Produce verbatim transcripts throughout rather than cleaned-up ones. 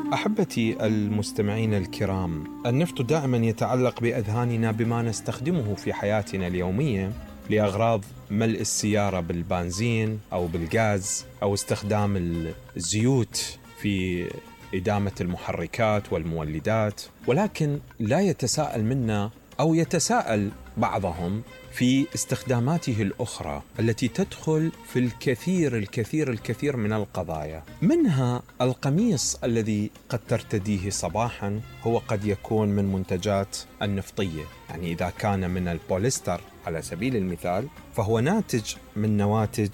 أحبتي المستمعين الكرام، النفط دائما يتعلق بأذهاننا بما نستخدمه في حياتنا اليومية لأغراض ملء السيارة بالبنزين أو بالغاز أو استخدام الزيوت في إدامة المحركات والمولدات، ولكن لا يتساءل منا أو يتساءل بعضهم في استخداماته الأخرى التي تدخل في الكثير الكثير الكثير من القضايا. منها القميص الذي قد ترتديه صباحا هو قد يكون من منتجات النفطية، يعني إذا كان من البوليستر على سبيل المثال فهو ناتج من نواتج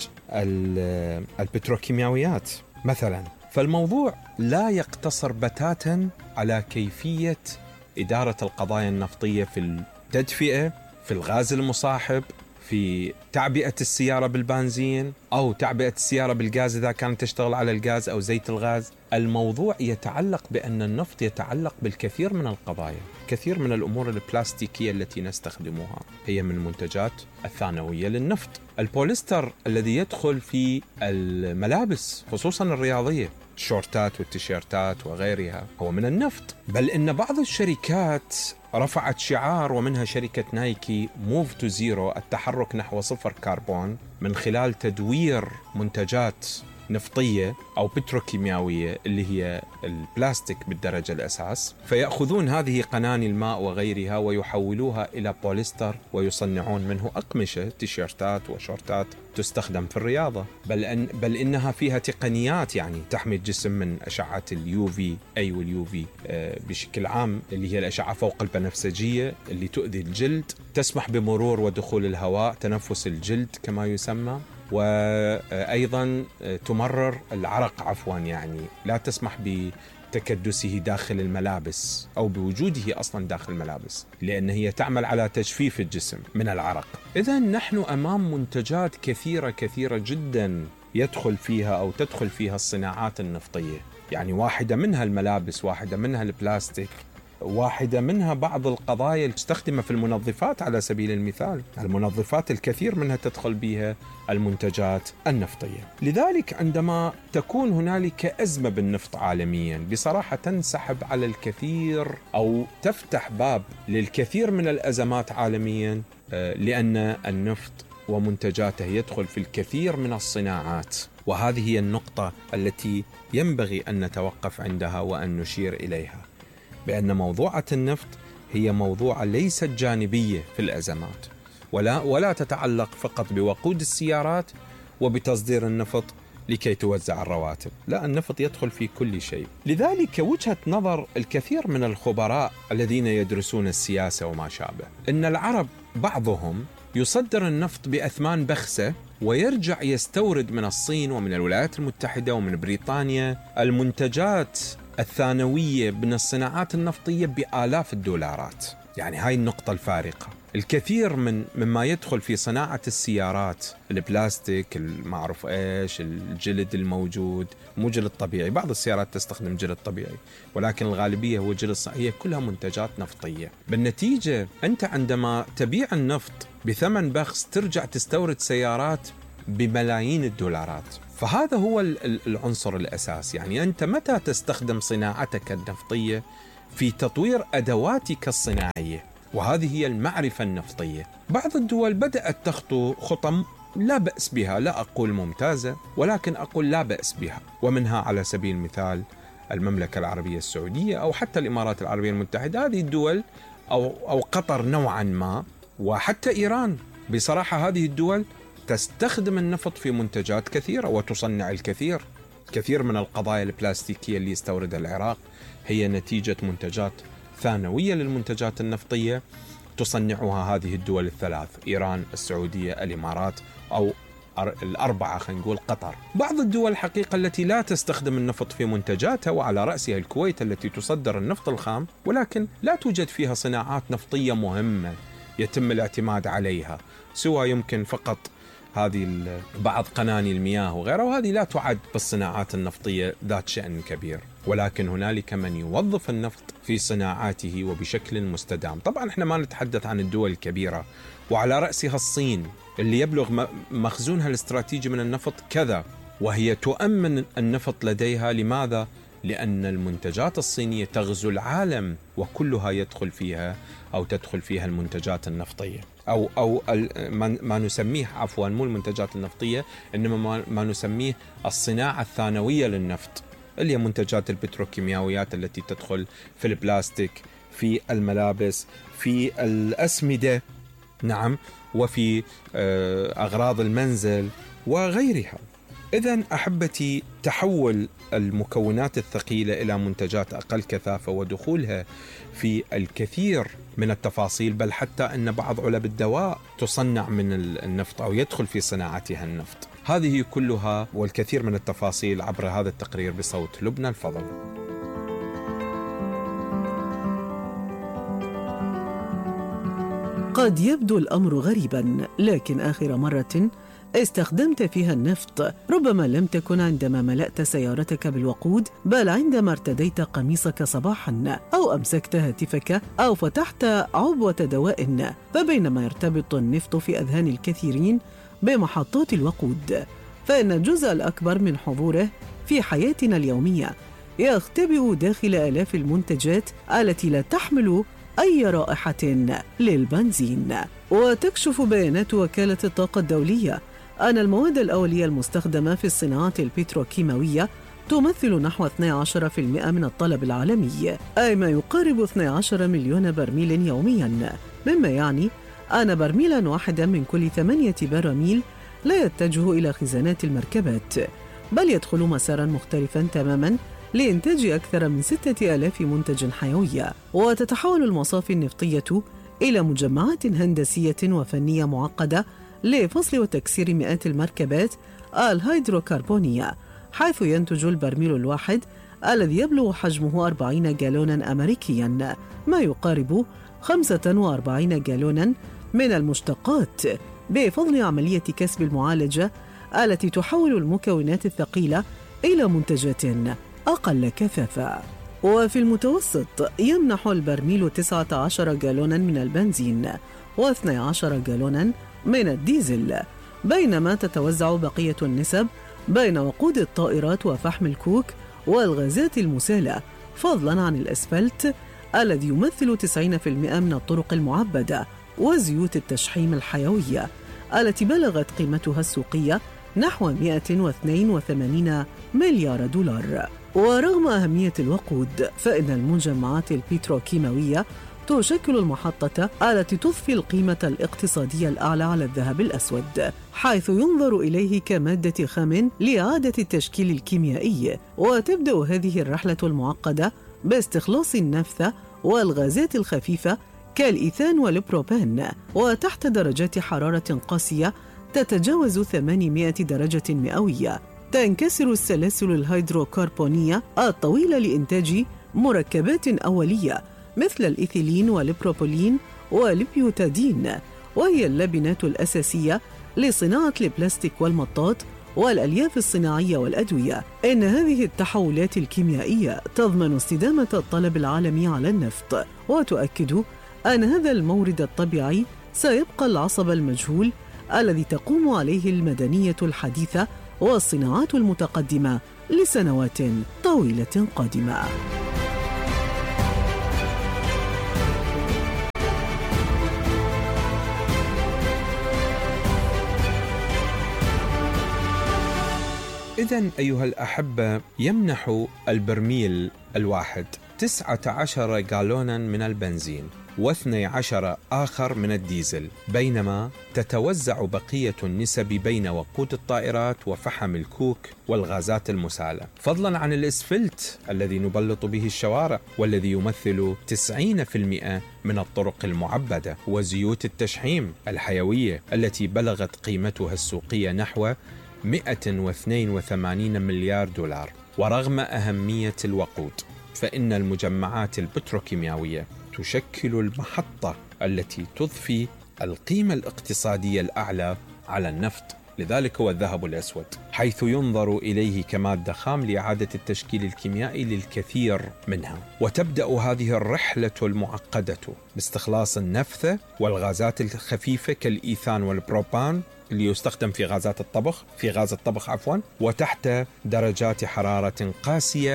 البتروكيماويات مثلا. فالموضوع لا يقتصر بتاتا على كيفية إدارة القضايا النفطية في التدفئة، في الغاز المصاحب، في تعبئة السيارة بالبنزين أو تعبئة السيارة بالغاز إذا كانت تشتغل على الغاز أو زيت الغاز. الموضوع يتعلق بأن النفط يتعلق بالكثير من القضايا. كثير من الأمور البلاستيكية التي نستخدمها هي من منتجات الثانوية للنفط. البوليستر الذي يدخل في الملابس خصوصا الرياضية، الشورتات والتيشيرتات وغيرها، هو من النفط. بل إن بعض الشركات رفعت شعار، ومنها شركة نايكي موف تو زيرو، التحرك نحو صفر كربون، من خلال تدوير منتجات نفطية أو بتروكيماوية اللي هي البلاستيك بالدرجة الأساس، فيأخذون هذه قناني الماء وغيرها ويحولوها إلى بوليستر ويصنعون منه أقمشة، تيشيرتات وشورتات تستخدم في الرياضة. بل, أن بل إنها فيها تقنيات يعني تحمي الجسم من أشعة اليو في أي واليو في بشكل عام، اللي هي الأشعة فوق البنفسجية اللي تؤذي الجلد، تسمح بمرور ودخول الهواء، تنفس الجلد كما يسمى، وأيضا تمرر العرق عفوا، يعني لا تسمح بتكدسه داخل الملابس أو بوجوده أصلا داخل الملابس، لأن هي تعمل على تجفيف الجسم من العرق. إذن نحن أمام منتجات كثيرة كثيرة جدا يدخل فيها أو تدخل فيها الصناعات النفطية، يعني واحدة منها الملابس، واحدة منها البلاستيك، واحدة منها بعض القضايا المستخدمة في المنظفات على سبيل المثال. المنظفات الكثير منها تدخل بها المنتجات النفطية. لذلك عندما تكون هنالك أزمة بالنفط عالميا بصراحة تنسحب على الكثير أو تفتح باب للكثير من الأزمات عالميا، لأن النفط ومنتجاته يدخل في الكثير من الصناعات. وهذه هي النقطة التي ينبغي أن نتوقف عندها وأن نشير إليها، بأن موضوعة النفط هي موضوع ليست جانبية في الأزمات، ولا ولا تتعلق فقط بوقود السيارات وبتصدير النفط لكي توزع الرواتب. لا، النفط يدخل في كل شيء. لذلك وجهة نظر الكثير من الخبراء الذين يدرسون السياسة وما شابه، إن العرب بعضهم يصدر النفط بأثمان بخسة ويرجع يستورد من الصين ومن الولايات المتحدة ومن بريطانيا المنتجات الثانوية من الصناعات النفطية بآلاف الدولارات. يعني هاي النقطة الفارقة. الكثير من مما يدخل في صناعة السيارات، البلاستيك، المعروف ايش، الجلد الموجود، مو جلد طبيعي، بعض السيارات تستخدم جلد طبيعي ولكن الغالبية هو جلد صناعي، كلها منتجات نفطية. بالنتيجة أنت عندما تبيع النفط بثمن بخس ترجع تستورد سيارات بملايين الدولارات. فهذا هو العنصر الأساس. يعني أنت متى تستخدم صناعتك النفطية في تطوير أدواتك الصناعية، وهذه هي المعرفة النفطية. بعض الدول بدأت تخطو خطم لا بأس بها، لا أقول ممتازة ولكن أقول لا بأس بها، ومنها على سبيل المثال المملكة العربية السعودية أو حتى الإمارات العربية المتحدة. هذه الدول أو, أو قطر نوعا ما، وحتى إيران. بصراحة هذه الدول تستخدم النفط في منتجات كثيرة وتصنع الكثير. كثير من القضايا البلاستيكية اللي يستوردها العراق هي نتيجة منتجات ثانوية للمنتجات النفطية تصنعها هذه الدول الثلاث: إيران، السعودية، الإمارات، أو الأربعة خلينا نقول قطر. بعض الدول الحقيقة التي لا تستخدم النفط في منتجاتها، وعلى رأسها الكويت التي تصدر النفط الخام، ولكن لا توجد فيها صناعات نفطية مهمة يتم الاعتماد عليها، سوى يمكن فقط هذه بعض قناني المياه وغيرها، وهذه لا تعد بالصناعات النفطية ذات شأن كبير. ولكن هنالك من يوظف النفط في صناعاته وبشكل مستدام. طبعا احنا ما نتحدث عن الدول الكبيرة، وعلى رأسها الصين اللي يبلغ مخزونها الاستراتيجي من النفط كذا، وهي تؤمن النفط لديها. لماذا؟ لأن المنتجات الصينية تغزو العالم وكلها يدخل فيها أو تدخل فيها المنتجات النفطية أو أو ما نسميه عفوا مو المنتجات النفطية، إنما ما نسميه الصناعة الثانوية للنفط، اللي هي منتجات البتروكيماويات التي تدخل في البلاستيك، في الملابس، في الأسمدة، نعم، وفي أغراض المنزل وغيرها. إذن أحبتي، تحول المكونات الثقيلة إلى منتجات أقل كثافة ودخولها في الكثير من التفاصيل، بل حتى أن بعض علب الدواء تصنع من النفط أو يدخل في صناعتها النفط. هذه كلها والكثير من التفاصيل عبر هذا التقرير بصوت لبنى الفضل. قد يبدو الأمر غريباً، لكن آخر مرة استخدمت فيها النفط ربما لم تكن عندما ملأت سيارتك بالوقود، بل عندما ارتديت قميصك صباحاً أو أمسكت هاتفك أو فتحت عبوة دواء. فبينما يرتبط النفط في أذهان الكثيرين بمحطات الوقود، فإن الجزء الأكبر من حضوره في حياتنا اليومية يختبئ داخل آلاف المنتجات التي لا تحمل أي رائحة للبنزين. وتكشف بيانات وكالة الطاقة الدولية أن المواد الأولية المستخدمة في الصناعات البتروكيماوية تمثل نحو اثني عشر بالمئة من الطلب العالمي، أي ما يقارب اثني عشر مليون برميل يومياً، مما يعني أن برميلاً واحداً من كل ثمانية براميل لا يتجه إلى خزانات المركبات، بل يدخل مساراً مختلفاً تماماً لإنتاج أكثر من ستة آلاف منتج حيوي. وتتحول المصافي النفطية إلى مجمعات هندسية وفنية معقدة لفصل وتكسير مئات المركبات الهيدروكربونية، حيث ينتج البرميل الواحد الذي يبلغ حجمه أربعين جالوناً أمريكياً، ما يقارب خمسة وأربعين جالوناً من المشتقات، بفضل عملية كسب المعالجة التي تحول المكونات الثقيلة إلى منتجات أقل كثافة. وفي المتوسط يمنح البرميل تسعة عشر جالوناً من البنزين واثني عشر جالوناً من الديزل، بينما تتوزع بقية النسب بين وقود الطائرات وفحم الكوك والغازات المسالة، فضلاً عن الأسفلت الذي يمثل تسعين بالمئة من الطرق المعبدة، وزيوت التشحيم الحيوية التي بلغت قيمتها السوقية نحو مئة واثنين وثمانين مليار دولار. ورغم أهمية الوقود، فإن المجمعات البتروكيماوية تشكل المحطة التي تضفي القيمة الاقتصادية الأعلى على الذهب الأسود، حيث ينظر إليه كمادة خام لإعادة التشكيل الكيميائي. وتبدأ هذه الرحلة المعقدة باستخلاص النفثة والغازات الخفيفة كالإيثان والبروبان، وتحت درجات حرارة قاسية تتجاوز ثمانمائة درجة مئوية. تنكسر السلاسل الهيدروكربونية الطويلة لإنتاج مركبات أولية مثل الإيثيلين والبروبولين والبيوتادين، وهي اللبنات الأساسية لصناعة البلاستيك والمطاط والألياف الصناعية والأدوية. إن هذه التحولات الكيميائية تضمن استدامة الطلب العالمي على النفط، وتؤكد أن هذا المورد الطبيعي سيبقى العصب المجهول الذي تقوم عليه المدنية الحديثة والصناعات المتقدمة لسنوات طويلة قادمة. إذن أيها الأحبة، يمنح البرميل الواحد تسعة عشر جالونا من البنزين واثني عشر آخر من الديزل، بينما تتوزع بقية النسب بين وقود الطائرات وفحم الكوك والغازات المسالة، فضلا عن الإسفلت الذي نبلط به الشوارع والذي يمثل تسعين بالمئة من الطرق المعبدة، وزيوت التشحيم الحيوية التي بلغت قيمتها السوقية نحو مئة واثنين وثمانين مليار دولار. ورغم أهمية الوقود، فإن المجمعات البتروكيماوية تشكل المحطة التي تضفي القيمة الاقتصادية الأعلى على النفط، لذلك هو الذهب الأسود، حيث ينظر إليه كمادة خام لإعادة التشكيل الكيميائي للكثير منها. وتبدأ هذه الرحلة المعقدة باستخلاص النفثة والغازات الخفيفة كالإيثان والبروبان اللي يستخدم في غازات الطبخ في غاز الطبخ عفوا وتحت درجات حرارة قاسية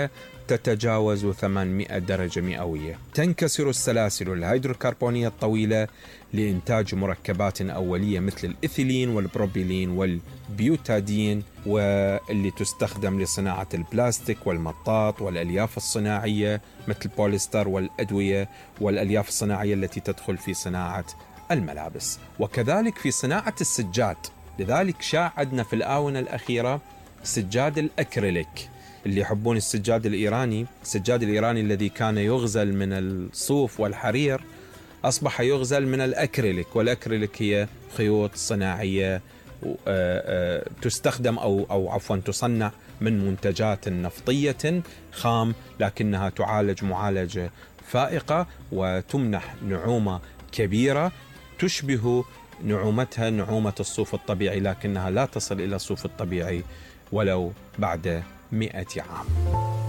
تتجاوز ثمانمائة درجة مئوية. تنكسر السلاسل الهيدروكربونية الطويلة لإنتاج مركبات أولية مثل الإثيلين والبروبيلين والبيوتادين، واللي تستخدم لصناعة البلاستيك والمطاط والألياف الصناعية مثل البوليستر والأدوية والألياف الصناعية التي تدخل في صناعة الملابس، وكذلك في صناعة السجاد. لذلك شاع عندنا في الآونة الأخيرة سجاد الأكريليك. اللي يحبون السجاد الإيراني، السجاد الإيراني الذي كان يغزل من الصوف والحرير أصبح يغزل من الأكريليك، والأكريليك هي خيوط صناعية تستخدم أو أو عفوا تصنع من منتجات نفطية خام، لكنها تعالج معالجة فائقة وتمنح نعومة كبيرة تشبه نعومتها نعومة الصوف الطبيعي، لكنها لا تصل إلى الصوف الطبيعي ولو بعد مئة عام.